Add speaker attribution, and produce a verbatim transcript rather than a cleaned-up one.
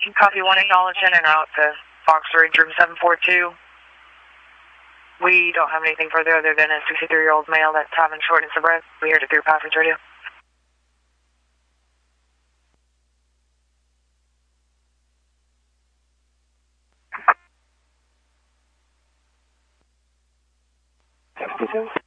Speaker 1: Copy one, acknowledgement and out to Fox Ridge room seven four two. We don't have anything further other than a sixty-three-year-old male that's having shortness of breath. We heard it through conference radio.
Speaker 2: sixty-two.